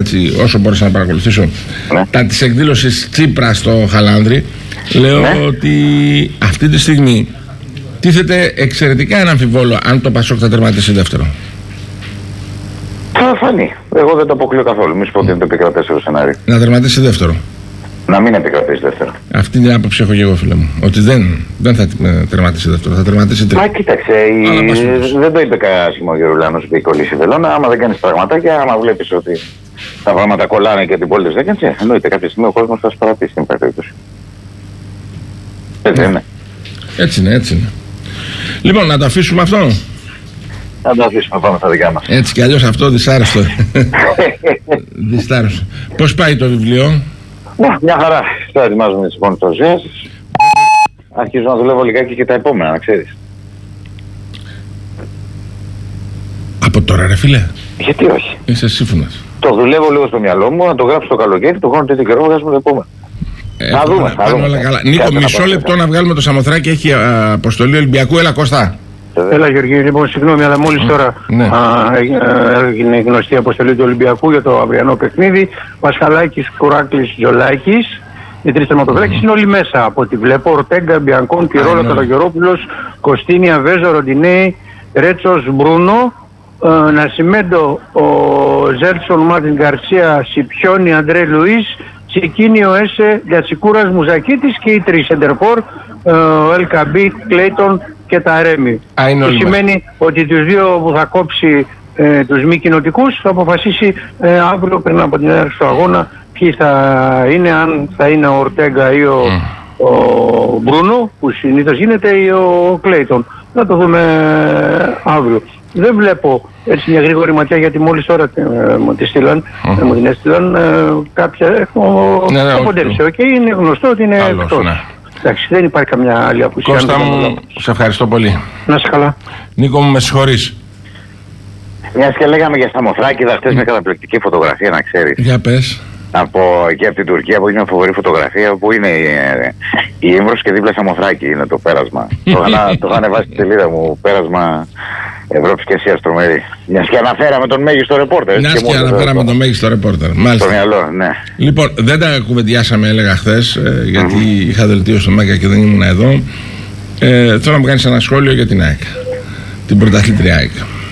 έτσι, όσο μπόρεσα να παρακολουθήσω τα της εκδήλωσης Τσίπρα στο Χαλάνδρη, λέω ότι αυτή τη στιγμή τίθεται εξαιρετικά ένα αμφιβόλο αν το Πασόκ θα τερματίσει δεύτερο. Θα φανεί. Εγώ δεν το αποκλείω καθόλου. Μη σου πω ότι είναι το επικρατέστερο σενάριο. Να τερματίσει δεύτερο. Να μην επικρατήσει δεύτερο. Αυτή την άποψη έχω και εγώ, φίλε μου. Ότι δεν θα τερματίσει δεύτερο, θα τερματίσει τρίτο. Μα κοίταξε, δεν το είπε άσχημο ο Γερουλάνος ότι κολλήσει η Βελόνα. Άμα δεν κάνει πραγματάκια, άμα βλέπει ότι τα πράγματα κολλάνε και την πόλη δεν έκανε, εννοείται κάποια στιγμή ο κόσμο θα σπαρατήσει στην περίπτωση. Έτσι είναι. Έτσι είναι, έτσι είναι. Λοιπόν, να το αφήσουμε αυτό. Να το αφήσουμε, πάμε στα δικά μας. Έτσι κι αλλιώς αυτό δυσάρεστο. Δυσάρεστο. Πώς πάει το βιβλίο? Μια χαρά. Θα ετοιμάζουμε τις επόμενες παρουσιάσεις. Αρχίζω να δουλεύω λιγάκι και τα επόμενα, να ξέρεις. Από τώρα ρε φίλε? Γιατί όχι? Είσαι σύμφωνος? Το δουλεύω λίγο στο μυαλό μου, να το γράψω το καλοκαίρι, το χρόνο τέτοιο καιρό βγάζουμε το επόμενο. Θα δούμε. Όλα καλά. Νίκο, μισό λεπτό να βγάλουμε το Σαμοθράκη, έχει αποστολή Ολυμπιακού. Έλα Κώστα. Έλα Γεωργή, λοιπόν συγγνώμη, αλλά μόλις τώρα έγινε γνωστή η αποστολή του Ολυμπιακού για το αυριανό παιχνίδι. Πασχαλάκης, Κουράκλης, Τζολάκης. Οι τρεις τερματοφύλακες είναι όλοι μέσα από ό,τι βλέπω. Ορτέγκα, Μπιανκόν, Πυρόλα, Καλογερόπουλος, Κωστίνια, Βέζο, Ροντινέη, Ρέτσος, Μπρούνο, Νασιμέντο, ο Ζέρτσον, Μάρτιν Γκαρσία, Σιπιόνι, Αντρέ Λουίς, Τσικίνιο, Έσε, Λιατσικούρας, Μουζακίτης και οι τρεις σεντερφόρ, ο Ελκαμπή, Κλέιτον και τα Ρέμι. Που σημαίνει ότι τους δύο που θα κόψει τους μη κοινοτικούς θα αποφασίσει αύριο πριν από την έναρξη του αγώνα ποιοι θα είναι, αν θα είναι ο Ορτέγκα ή ο Μπρούνο που συνήθως γίνεται ή ο Κλέιτον. Θα το δούμε αύριο. Δεν βλέπω έτσι μια γρήγορη ματιά γιατί μόλις τώρα μου την έστειλαν κάποια έχω ποντέψει. Είναι γνωστό ότι είναι εκτός. Εντάξει, δεν υπάρχει καμιά άλλη απουσία. Κώστα μου, σε ευχαριστώ πολύ. Να είσαι καλά. Νίκο μου, με συγχωρείς. Μιας και λέγαμε για Σαμοθράκη, είδα χτες μια καταπληκτική φωτογραφία, να ξέρεις. Για πες. Εκεί από την Τουρκία που είναι μια φοβερή φωτογραφία που είναι η Ήμβρος και δίπλα Σαμοθράκη είναι το πέρασμα. Το είχα ανεβάσει στη σελίδα μου, πέρασμα Ευρώπης και Ασίας τρομερή. Μιας και αναφέραμε τον μέγιστο ρεπόρτερ. Μιας και αναφέραμε τον μέγιστο ρεπόρτερ. Μάλιστα. Στο μυαλό, ναι. Λοιπόν, δεν τα κουβεντιάσαμε, έλεγα χθες, γιατί είχα δελτίο στο ΜΑΚΑ και δεν ήμουν εδώ. Θέλω να μου κάνεις ένα σχόλιο για την ΑΕΚ. Την πρωταθλήτρια ΑΕΚ.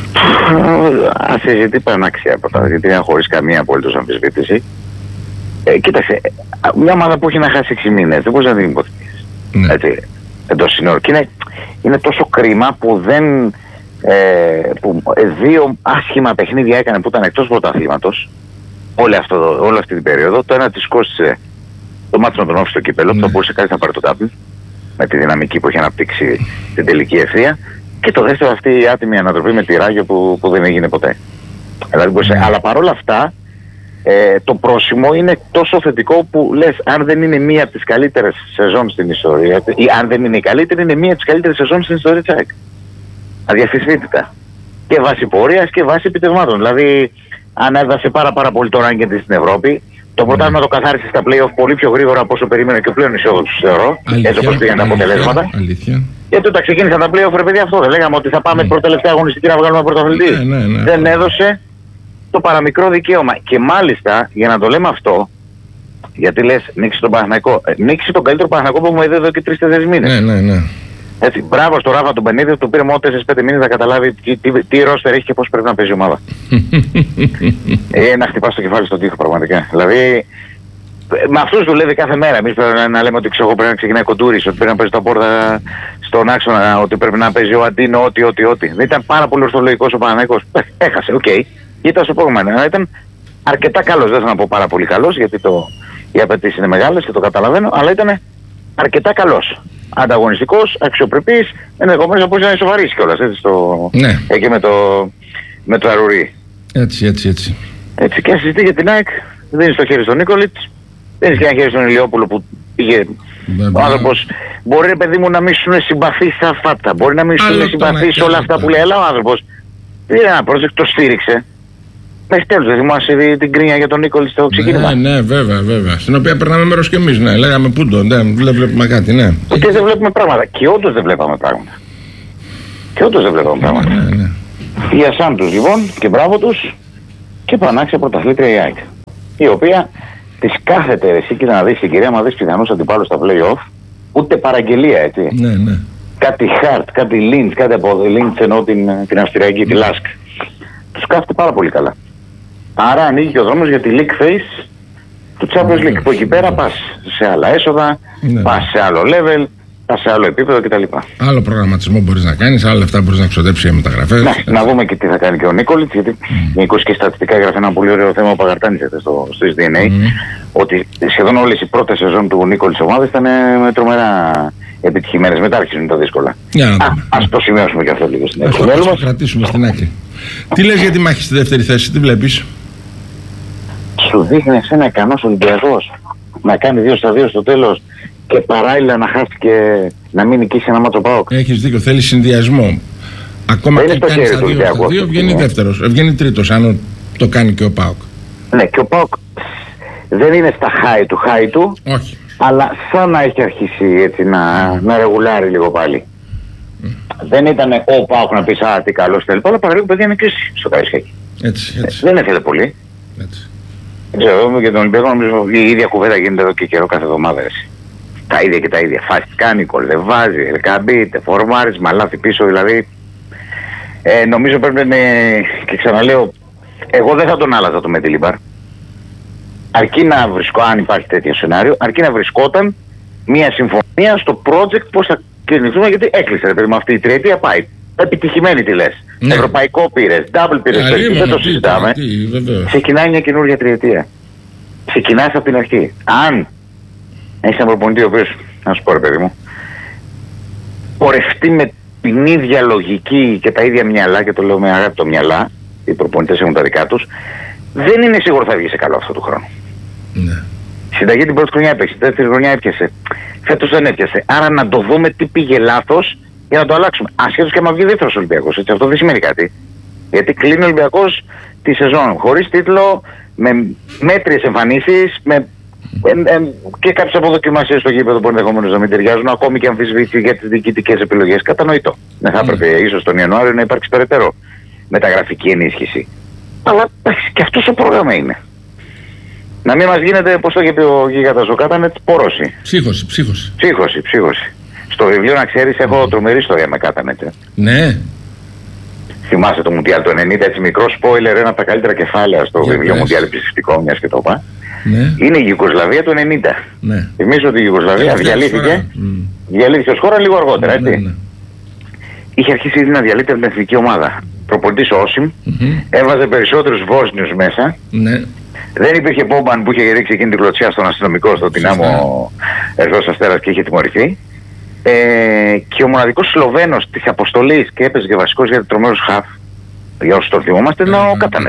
Ασυζητή παναξία πρωταθλήτρια χωρίς καμία απολύτως αμφισβήτηση. Κοίταξε, μια ομάδα που έχει να χάσει 6 μήνες, δεν μπορείς να την υποθέσεις. Έτσι, εντός συνόρου. Και είναι τόσο κρίμα που δεν. Που δύο άσχημα παιχνίδια έκανε που ήταν εκτός πρωταθλήματος όλη αυτή την περίοδο. Το ένα της κόστησε το μάτι να τον όφησε στο κύπελλο, που θα μπορούσε κάτι να πάρει το τάπλ με τη δυναμική που έχει αναπτύξει την τελική ευθεία. Και το δεύτερο, αυτή η άτιμη ανατροπή με τη Ράγιο που δεν έγινε ποτέ. Δηλαδή, αλλά παρόλα αυτά το πρόσημο είναι τόσο θετικό που λες, αν δεν είναι μία από τις καλύτερες σεζόν στην ιστορία, ή αν δεν είναι η καλύτερη, είναι μία από τις καλύτερες σεζόν στην ιστορία της ΑΕΚ. Αδιαφυσβήτητα. Και βάσει πορείας και βάσει επιτευγμάτων. Δηλαδή, ανέβασε πάρα πολύ το ranking της στην Ευρώπη. Το πρωτάθλημα το καθάρισε στα play-off πολύ πιο γρήγορα από όσο περίμενε και ο πλέον αισιόδοξος θεωρώ. Έτσι όπως πήγαν τα αποτελέσματα. Γιατί όταν ξεκίνησαν τα play-off, ρε παιδιά, αυτό δεν λέγαμε ότι θα πάμε προτελευταία αγωνιστική να βγάλουμε πρωταθλητή. Δεν έδωσε το παραμικρό δικαίωμα. Και μάλιστα, για να το λέμε αυτό, γιατί λες νίξει τον Παναθηναϊκό. Νίξει τον καλύτερο Παναθηναϊκό που μου είδε εδώ και 3-4 μήνες. Ναι. Έτσι, μπράβο στο Ράφα τον Πενίδη, του πήρε μόνο 4-5 μήνες να καταλάβει τι ρόστερ έχει και πώς πρέπει να παίζει η ομάδα. Να χτυπάς το κεφάλι στον τοίχο πραγματικά. Δηλαδή, με αυτούς δουλεύει κάθε μέρα. Εμείς πρέπει να λέμε ότι πρέπει να ξεκινάει κοντούρις, ότι πρέπει να παίζει τα πόρτα στον άξονα, ότι πρέπει να παίζει ο Αντίνο, ό,τι. Δεν ήταν πάρα πολύ ορθολογικός ο Παναθηναϊκός. Έχασε, οκ. Ήταν στο πρόγραμμα. Ήταν αρκετά καλός, δεν θα να πω πάρα πολύ καλός, γιατί οι απαιτήσεις είναι μεγάλες και το καταλαβαίνω, αλλά ήταν αρκετά καλός. Ανταγωνιστικός, αξιοπρεπής, ενδεχομένως να μπορείς να ισοβαρίσει κιόλας, έτσι, εκεί με το Αρουρί. Έτσι. Έτσι, και συζητεί για την ΑΕΚ, δίνει στο χέρι στον Νίκολιτς, δίνει και ένα χέρι στον Ηλιόπουλο που πήγε. Ο άνθρωπος μπορεί, ρε παιδί μου, να μην σου είναι συμπαθής στα φάτα, μπορεί να μην σου είναι συμπαθής όλα αυτά που λέει, αλλά ο άνθρωπος πήρε ένα project, το στήριξε. Μέχρι τέλος, δεν θυμάσαι την κρίνια για τον Νίκολιτ στο ξεκίνημα. Ναι, βέβαια. Στην οποία περνάμε μέρος κι εμείς, ναι. Λέγαμε πούντο, δεν βλέπουμε κάτι, ναι. Και δεν βλέπουμε πράγματα. Και όντως δεν βλέπαμε πράγματα. Ναι. Για σαν τους λοιπόν και μπράβο τους και πανάξια πρωταθλήτρια η ΑΕΚ. η οποία της κάθεται εσύ και να δεις την κυρία, μα δεις πιθανούς αντιπάλους στα play-off, ούτε παραγγελία, έτσι. Ναι. Κάτι Χαρτ, κάτι Λίντς, κάτι από Λίντς εννοώ την Αυστριακή, τη Λάσκ. Τους κάθεται πάρα πολύ καλά. Άρα ανοίγει και ο δρόμος για τη league phase του Champions League, που εκεί πέρα πας σε άλλα έσοδα, πας σε άλλο level, πας σε άλλο επίπεδο κτλ. Άλλο προγραμματισμό μπορείς να κάνεις, άλλα λεφτά μπορείς να ξοδέψεις για μεταγραφές. Να δούμε και τι θα κάνει και ο Νίκολιτς, γιατί γενικώς και στατιστικά έγραφε ένα πολύ ωραίο θέμα ο Παγαρτάνης στο SDNA, ότι σχεδόν όλες οι πρώτες σεζόν του Νίκολιτς ομάδες ήταν τρομερά επιτυχημένες. Μετά άρχισαν τα δύσκολα. Ας το σημειώσουμε και αυτό λίγο στην άκρη. Ας το κρατήσουμε στην άκρη. Τι λες για τη μάχη στη δεύτερη θέση, τι βλέπεις? Σου δείχνει ένα ικανός Ολυμπιακός να κάνει 2-2 στο τέλος και παράλληλα να χάσει και να μην νικήσει ένα μάτσο ΠΑΟΚ. Έχεις δίκιο, θέλει συνδυασμό. Ακόμα και κάνει στα 2-2, βγαίνει δεύτερος, βγαίνει τρίτος, αν το κάνει και ο ΠΑΟΚ. Ναι, και ο ΠΑΟΚ δεν είναι στα high του, όχι. Αλλά σαν να έχει αρχίσει έτσι να ρεγουλάρει λίγο πάλι. Δεν ήταν ο ΠΑΟΚ να πει τι καλό θέλει, αλλά παραλίγο παιδιά είναι κρίση στο Καραϊσκάκι. Έτσι. Δεν έφερε πολύ. Έτσι. Δεν ξέρω, για τον Ολυμπιακό νομίζω η ίδια κουβέντα γίνεται εδώ και καιρό κάθε εβδομάδα. Τα ίδια και τα ίδια. Φάση κάνει, κολδεβάζει, ελκαμπείται, φορμάρισμα, λάθη πίσω δηλαδή. Νομίζω πρέπει να είναι, και ξαναλέω, εγώ δεν θα τον άλλαζα το Μεντιλίμπαρ. Αρκεί να αν υπάρχει τέτοιο σενάριο, αρκεί να βρισκόταν μια συμφωνία στο project πώς θα κινηθούμε, γιατί έκλεισε παιδί με αυτή η τριετία πάει. Επιτυχημένη τη λες. Ναι. Ευρωπαϊκό πήρες, double πήρες, δεν το συζητάμε. Ξεκινάει μια καινούργια τριετία. Ξεκινάς από την αρχή. Αν έχεις έναν προπονητή ο οποίος, να σου πω ρε παιδί μου, πορευτεί με την ίδια λογική και τα ίδια μυαλά, και το λέω με αγάπη το μυαλά, οι προπονητές έχουν τα δικά τους, δεν είναι σίγουρο θα βγει σε καλό αυτό του χρόνου. Ναι. Συνταγή την πρώτη χρονιά έπαιξε, την δεύτερη χρονιά έπιασε. Φέτος δεν έπιασε. Άρα να το δούμε τι πήγε λάθος για να το αλλάξουμε. Ασχέτως και άμα βγει δεύτερος Ολυμπιακός. Έτσι, αυτό δεν σημαίνει κάτι. Γιατί κλείνει ο Ολυμπιακός τη σεζόν χωρίς τίτλο, με μέτριες εμφανίσεις, και κάποιες αποδοκιμασίες στο γήπεδο που ενδεχομένως να μην ταιριάζουν, ακόμη και αμφισβήτηση για τις διοικητικές επιλογές. Κατανοητό. Δεν θα έπρεπε ίσως τον Ιανουάριο να υπάρξει περαιτέρω μεταγραφική ενίσχυση. Αλλά και αυτό το πρόγραμμα είναι. Να μην μας γίνεται, πώς το είχε πει ο γίγαντας ο Κάτανετ, πόρωση. Ψύχωση. Στο βιβλίο, να ξέρεις, έχω τρομερή ιστορία με Κάτανετ. Ναι. Θυμάσαι το Μουντιάλ του 90, έτσι μικρό spoiler, ένα από τα καλύτερα κεφάλαια στο βιβλίο Μουντιάλ Επιστημιστικό, μιας και το είπα. Ναι. Είναι η Ιουγκοσλαβία του 90. Ναι. Θυμίζω ότι η Ιουγκοσλαβία διαλύθηκε ως χώρα λίγο αργότερα, έτσι. Ναι. Είχε αρχίσει ήδη να διαλύεται από την εθνική ομάδα. Προπονητής ο Όσιμ, έβαζε περισσότερους Βόσνιους μέσα. Ναι. Δεν υπήρχε Μπόμπαν που είχε ρίξει εκείνη την κλωτσιά στον αστυνομικό στο Δυνάμο Ερθρός Αστέρας και είχε τιμωρηθεί. Και ο μοναδικός Σλοβαίνος της αποστολής και έπαιζε και βασικός για τρομερούς χαφ, για όσους το θυμόμαστε, είναι ο Κάτανετ.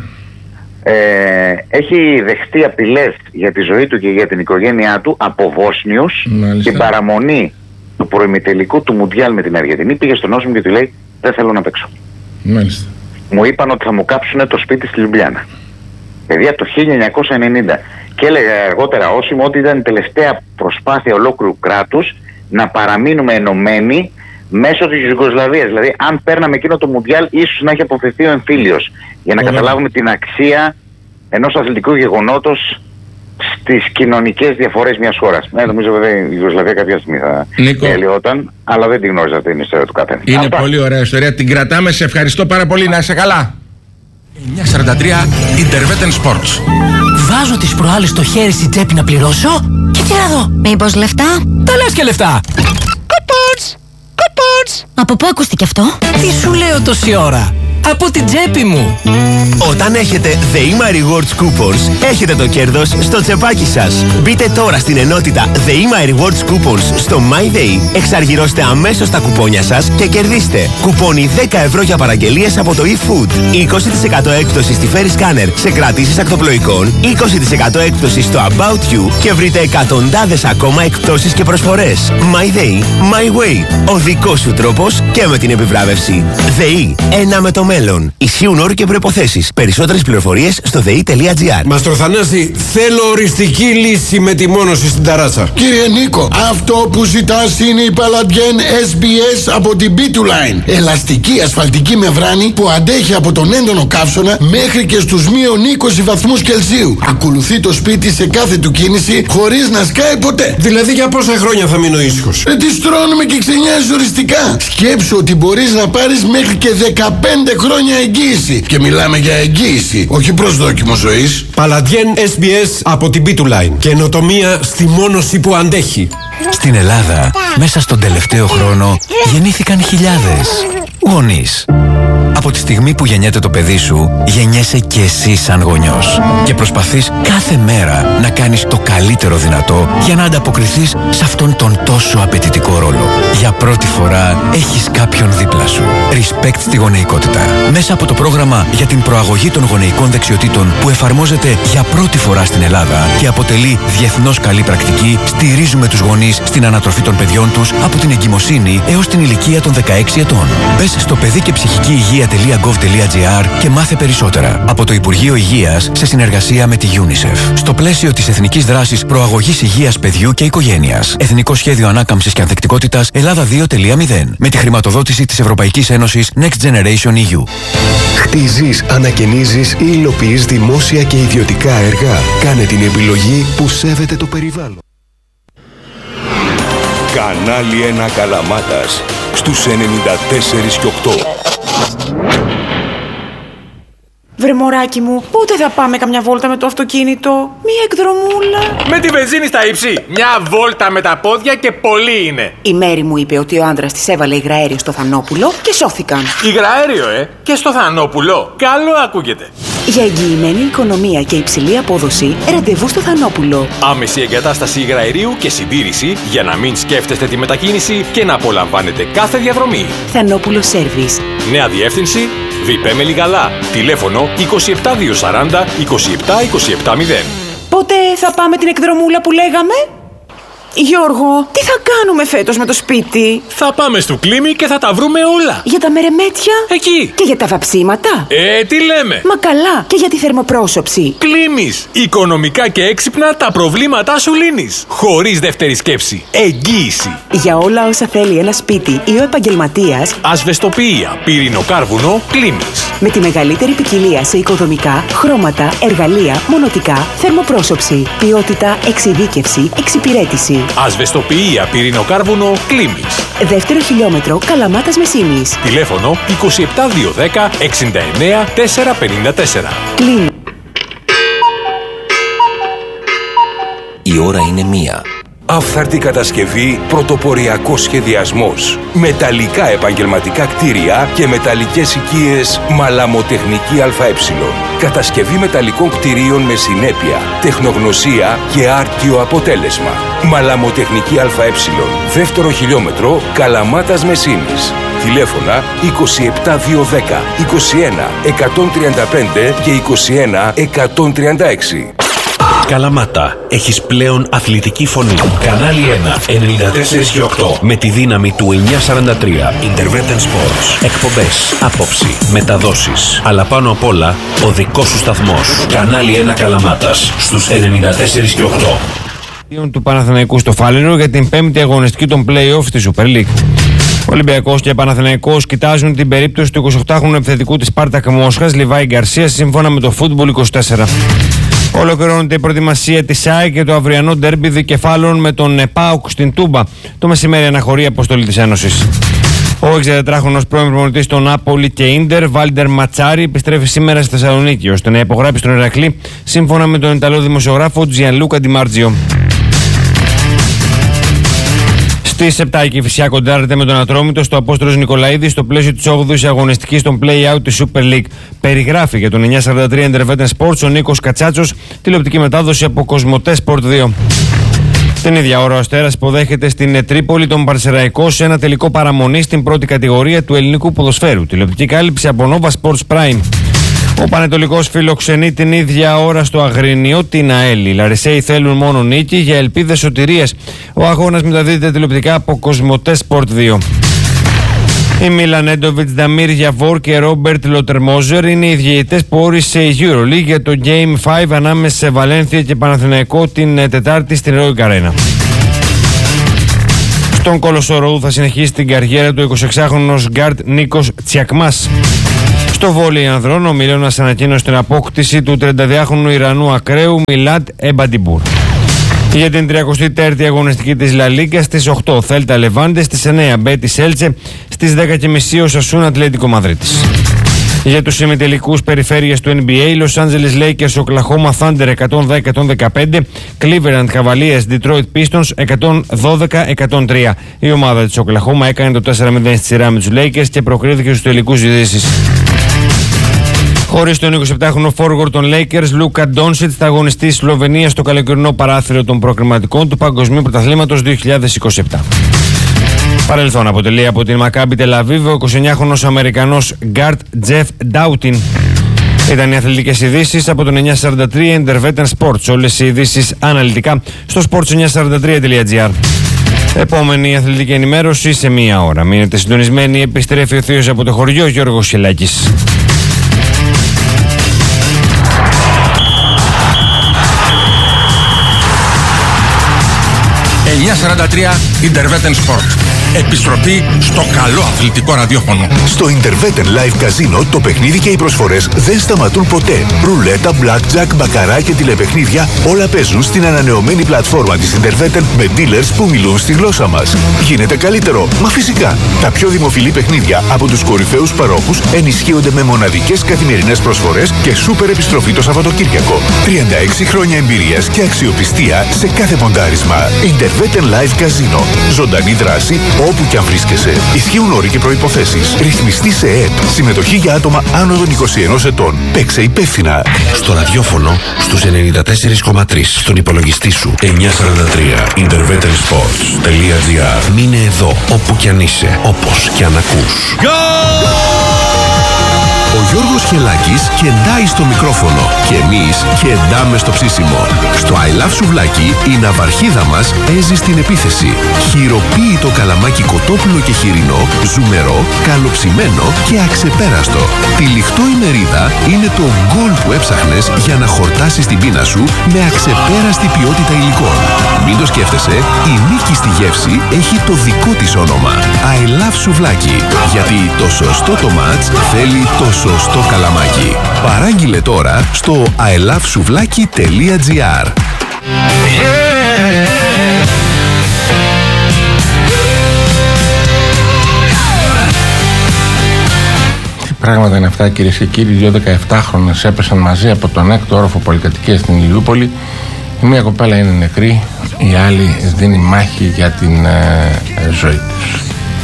Έχει δεχτεί απειλές για τη ζωή του και για την οικογένειά του από Βόσνιους. Την παραμονή του προημιτελικού του Μουντιάλ με την Αργεντινή πήγε στον Όσιμ και του λέει δεν θέλω να παίξω. Μάλιστα. Μου είπαν ότι θα μου κάψουν το σπίτι στη Λιουμπλιάνα. Παιδιά, το 1990. Και έλεγε αργότερα Όσιμ ότι ήταν η τελευταία προσπάθεια ολόκληρου κράτους να παραμείνουμε ενωμένοι μέσω της Ιουγκοσλαβίας. Δηλαδή, αν παίρναμε εκείνο το Μουντιάλ, ίσως να έχει αποφευθεί ο εμφύλιος. Για να καταλάβουμε την αξία ενός αθλητικού γεγονότος στις κοινωνικές διαφορές μιας χώρας. Νομίζω βέβαια η Ιουγκοσλαβία κάποια στιγμή θα ελαιόταν, αλλά δεν την γνώριζα την ιστορία του Κάτανετ. Είναι αυτά. Πολύ ωραία ιστορία. Την κρατάμε. Σε ευχαριστώ πάρα πολύ. Να είσαι καλά. 943 Interveten Sports. Βάζω τις προάλλες το χέρι στην τσέπη να πληρώσω και τι να δω. Μήπως λεφτά? Τα λες και λεφτά. Κουπόνς. Από πού ακούστηκε αυτό? Τι σου λέω τόση ώρα? Από την τσέπη μου. Όταν έχετε The Ima Rewards Coupons, έχετε το κέρδος στο τσεπάκι σας. Μπείτε τώρα στην ενότητα The Ima Rewards Coupons στο MyDay, εξαργυρώστε αμέσως τα κουπόνια σας και κερδίστε κουπόνι 10 ευρώ για παραγγελίες από το eFood, 20% έκπτωση στη Ferry Scanner σε κρατήσεις ακτοπλοϊκών, 20% έκπτωση στο About You και βρείτε εκατοντάδες ακόμα εκπτώσεις και προσφορές. MyDay, My Way. Ο δικός σου τρόπος και με την επιβράβευση. ΔΕΗ, ένα με το μέλλον. μέλλον. Ισχύουν όροι και προϋποθέσεις. Περισσότερες πληροφορίες στο dei.gr. Μαστρο Θανάση, θέλω οριστική λύση με τη μόνωση στην ταράτσα. Κύριε Νίκο, αυτό που ζητάς είναι η Palladian SBS από την B2Line. Ελαστική ασφαλτική μεμβράνη που αντέχει από τον έντονο καύσωνα μέχρι και στους μείον 20 βαθμούς Κελσίου. Ακολουθεί το σπίτι σε κάθε του κίνηση χωρίς να σκάει ποτέ. Δηλαδή για πόσα χρόνια θα μείνω ήσυχος? Τη στρώνουμε και ξενιάζεις οριστικά. Σκέψου ότι μπορείς να πάρεις μέχρι και 15 χρόνια εγγύηση. Και μιλάμε για εγγύηση, όχι προσδόκιμο ζωής. Palladian SBS από την B2Line. Καινοτομία στη μόνωση που αντέχει. Στην Ελλάδα, μέσα στον τελευταίο χρόνο, γεννήθηκαν χιλιάδες γονείς. Από τη στιγμή που γεννιέται το παιδί σου, γεννιέσαι και εσύ σαν γονιός. Και προσπαθείς κάθε μέρα να κάνεις το καλύτερο δυνατό για να ανταποκριθείς σε αυτόν τον τόσο απαιτητικό ρόλο. Για πρώτη φορά έχεις κάποιον δίπλα σου. Respect στη γονεϊκότητα. Μέσα από το πρόγραμμα για την προαγωγή των γονεϊκών δεξιοτήτων που εφαρμόζεται για πρώτη φορά στην Ελλάδα και αποτελεί διεθνώς καλή πρακτική, στηρίζουμε τους γονείς στην ανατροφή των παιδιών τους από την εγκυμοσύνη έως την ηλικία των 16 ετών. Μπες στο παιδί και ψυχική υγεία.gov.gr και μάθε περισσότερα. Από το Υπουργείο Υγείας σε συνεργασία με τη UNICEF. Στο πλαίσιο της Εθνικής Δράσης Προαγωγής Υγείας Παιδιού και Οικογένειας. Εθνικό Σχέδιο Ανάκαμψης και Ανθεκτικότητας Ελλάδα 2.0. Με τη χρηματοδότηση της Ευρωπαϊκής Ένωσης Next Generation EU. Χτίζεις, ανακαινίζεις ή υλοποιείς δημόσια και ιδιωτικά έργα. Κάνε την επιλογή που σέβεται το περιβάλλον. Κανάλι 1 Καλαμάτας στους 94 και 8. Βρε μωράκι μου, πότε θα πάμε καμιά βόλτα με το αυτοκίνητο? Μία εκδρομούλα. Με τη βενζίνη στα ύψη. Μια βόλτα με τα πόδια και πολύ είναι. Η Μέρη μου είπε ότι ο άντρας της έβαλε υγραέριο στο Θανόπουλο και σώθηκαν. Υγραέριο, και στο Θανόπουλο. Καλό ακούγεται. Για εγγυημένη οικονομία και υψηλή απόδοση, ραντεβού στο Θανόπουλο. Άμεση εγκατάσταση υγραερίου και συντήρηση για να μην σκέφτεστε τη μετακίνηση και να απολαμβάνετε κάθε διαδρομή. Θανόπουλο Service. Νέα διεύθυνση, Βιπέ Μελιγαλά. Τηλέφωνο 27240 27270. Πότε θα πάμε την εκδρομούλα που λέγαμε? Γιώργο, τι θα κάνουμε φέτος με το σπίτι? Θα πάμε στο Κλίμι και θα τα βρούμε όλα. Για τα μερεμέτια? Εκεί. Και για τα βαψίματα? Τι λέμε? Μα καλά, και για τη θερμοπρόσωψη. Κλίμις. Οικονομικά και έξυπνα τα προβλήματά σου λύνεις. Χωρίς δεύτερη σκέψη. Εγγύηση. Για όλα όσα θέλει ένα σπίτι ή ο επαγγελματίας. Ασβεστοποιία, πυρηνοκάρβουνο, Κλίμις. Με τη μεγαλύτερη ποικιλία σε οικοδομικά, χρώματα, εργαλεία, μονοτικά, θερμοπρόσωψη, ποιότητα, εξειδίκευση, εξυπηρέτηση. Ασβεστοποιία, πυρηνοκάρβουνο, Κλίμις. Δεύτερο χιλιόμετρο, Καλαμάτας Μεσίνης. Τηλέφωνο 27210 69 454. Κλίμις. Η ώρα είναι 1. Αυθαρτή κατασκευή, πρωτοποριακός σχεδιασμός. Μεταλλικά επαγγελματικά κτίρια και μεταλλικές οικίες Μαλαμοτεχνική ΑΕ. Κατασκευή μεταλλικών κτιρίων με συνέπεια, τεχνογνωσία και άρτιο αποτέλεσμα. Μαλαμοτεχνική ΑΕ. Δεύτερο χιλιόμετρο, Καλαμάτας Μεσίνης. Τηλέφωνα 27210 21 135 και 21 136. Καλαμάτα, έχεις πλέον αθλητική φωνή. Κανάλι 1, 94 και 8. Με τη δύναμη του 943. Intervention Sports. Εκπομπές, άποψη, μεταδόσεις. Αλλά πάνω απ' όλα, ο δικός σου σταθμός. Κανάλι 1 Καλαμάτας, στους 94 και 8. Του Παναθηναϊκού στο Φάληρο για την 5η αγωνιστική των play-off στη Super League. Ο Ολυμπιακός και Παναθηναϊκός κοιτάζουν την περίπτωση του 28χρονου επιθετικού της Σπάρτακ Μόσχας, Λιβάη Γκαρσία, σύμφωνα με το Football 24. Ολοκληρώνεται η προετοιμασία της ΑΕΚ και το αυριανό ντέρμπι δικεφάλων με τον ΠΑΟΚ στην Τούμπα. Το μεσημέρι αναχωρεί η αποστολή της Ένωσης. Ο 64χρονος πρώην προπονητής των Νάπολη και Ίντερ, Βάλντερ Ματσάρι, επιστρέφει σήμερα στη Θεσσαλονίκη ώστε να υπογράψει στον Ηρακλή, σύμφωνα με τον Ιταλό δημοσιογράφο Τζιανλούκα Ντιμάρτζιο. Στις 7 η Κηφισιά κοντάρεται με τον Ατρόμητο στο Απόστολος Νικολαίδη στο πλαίσιο της 8ης αγωνιστικής των play-out της Super League. Περιγράφει για τον 943 Intervention Sports ο Νίκος Κατσάτσος, τηλεοπτική μετάδοση από Κοσμοτέ Sport 2. Την ίδια ώρα ο Αστέρας υποδέχεται στην Τρίπολη τον Παρσεραϊκό σε ένα τελικό παραμονή στην πρώτη κατηγορία του ελληνικού ποδοσφαίρου. Τηλεοπτική κάλυψη από Nova Sports Prime. Ο Πανετολικός φιλοξενεί την ίδια ώρα στο Αγρίνιο την ΑΕΛ. Οι Λαρισαίοι θέλουν μόνο νίκη για ελπίδες σωτηρίας. Ο αγώνας μεταδίδεται τηλεοπτικά από Κοσμοτέ Sport 2. Οι Μιλανέντοβιτς, Νταμίρ Γιαβόρ και Ρόμπερτ Λοτερμόζερ είναι οι διαιτητές που όρισε η EuroLeague για το Game 5 ανάμεσα σε Βαλένθια και Παναθηναϊκό την Τετάρτη στην Heroic Arena. Στον Κολοσσορόου θα συνεχίσει την καριέρα του 26χρονος γκάρτ Νίκος Τσιακμάς. Στο βόλεϊ ανδρών, ο Μιλώνας ανακοίνωσε την απόκτηση του 32χρονου Ιρανού ακραίου Μιλάτ Εμπαντιμπούρ. Για την 34η αγωνιστική της Λα Λίγκα στις 8 Θέλτα Λεβάντε, στις 9 Μπέτις Έλτσε, στις 10.30 ο Σασούν Ατλέτικο Μαδρίτης. Για τους ημιτελικούς περιφέρειες του NBA, Los Angeles Lakers, Oklahoma Thunder 110-115, Cleveland Cavaliers, Detroit Pistons 112-103. Η ομάδα της Oklahoma έκανε το 4-0 στη σειρά με τους Lakers και προκρίθηκε στους τελικούς ειδήσεις. Χωρίς τον 27χρονο forward των Lakers, Λούκα Ντόνσιτς θα αγωνιστεί στη Σλοβενία στο καλοκαιρινό παράθυρο των προκριματικών του Παγκοσμίου Πρωταθλήματος 2027. Παρελθόν αποτελεί από την Μακάμπι Τελαβίβ ο 29χρονος Αμερικανός γκάρτ Τζεφ Ντάουτιν. Ήταν οι αθλητικές ειδήσεις από το 943 Intervetan Sports. Όλες οι ειδήσεις αναλυτικά στο sports943.gr. Επόμενη αθλητική ενημέρωση σε μία ώρα. Μείνετε συντονισμένοι, επιστρέφει ο θείος από το χωριό Γιώργος Χελάκης. 943 Intervetan Sport. Επιστροφή στο καλό αθλητικό ραδιόφωνο. Στο Intervetan Live Casino το παιχνίδι και οι προσφορές δεν σταματούν ποτέ. Ρουλέτα, blackjack, μπακαρά και τηλεπαιχνίδια όλα παίζουν στην ανανεωμένη πλατφόρμα της Intervetan με dealers που μιλούν στη γλώσσα μας. Γίνεται καλύτερο, μα φυσικά. Τα πιο δημοφιλή παιχνίδια από τους κορυφαίους παρόχους ενισχύονται με μοναδικές καθημερινές προσφορές και σούπερ επιστροφή το Σαββατοκύριακο. 36 χρόνια εμπειρίας και αξιοπιστία σε κάθε ποντάρισμα. Intervetan Live Casino. Ζωντανή δράση όπου και αν βρίσκεσαι. Ισχύουν όροι και προϋποθέσεις. Ρυθμιστή σε ΕΕΠ. Συμμετοχή για άτομα άνω των 21 ετών. Παίξε υπεύθυνα. Στο ραδιόφωνο στους 94,3. Στον υπολογιστή σου 943. intervetansports.gr. Μείνε εδώ όπου κι αν είσαι. Όπως κι αν ακούς. Ο Γιώργος Χελάκης κεντάει στο μικρόφωνο και εμείς κεντάμε στο ψήσιμο. Στο I Love Σουβλάκι η ναυαρχίδα μας παίζει στην επίθεση. Χειροποίητο καλαμάκι κοτόπουλο και χοιρινό, ζουμερό, καλοψημένο και αξεπέραστο. Τυλιχτό ημερίδα είναι το γκολ που έψαχνες για να χορτάσεις την πείνα σου με αξεπέραστη ποιότητα υλικών. Μην το σκέφτεσαι, η νίκη στη γεύση έχει το δικό της όνομα. I Love Σουβλάκι. Γιατί το σωστό το μάτς θέλει το σωστό καλαμάκι. Παράγγειλε τώρα στο ilovesuvlaki.gr. Τι πράγματα είναι αυτά, κυρίες και κύριοι? Δύο 17χρονες έπεσαν μαζί από τον έκτο όροφο πολυκατοικίας στην Ηλιούπολη. Η μία κοπέλα είναι νεκρή, η άλλη δίνει μάχη για την ζωή της.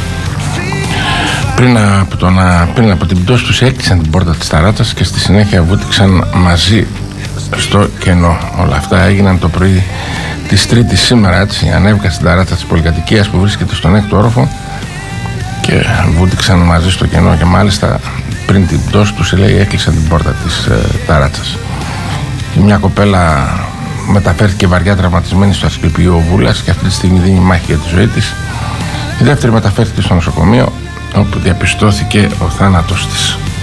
Πριν από την πτώση τους έκλεισαν την πόρτα της ταράτσας και στη συνέχεια βούτυξαν μαζί στο κενό. Όλα αυτά έγιναν το πρωί της Τρίτης σήμερα, έτσι. Ανέβηκαν στην ταράτσα της πολυκατοικίας που βρίσκεται στον έκτο όροφο και βούτυξαν μαζί στο κενό και μάλιστα πριν την πτώση τους, λέει, έκλεισαν την πόρτα της ταράτσας. Και μια κοπέλα μεταφέρθηκε βαριά τραυματισμένη στο Ασκληπιείο Βούλας και αυτή τη στιγμή δίνει μάχη για τη ζωή της. Η δεύτερη μεταφέρθηκε στο νοσοκομείο όπου διαπιστώθηκε ο θάνατος της.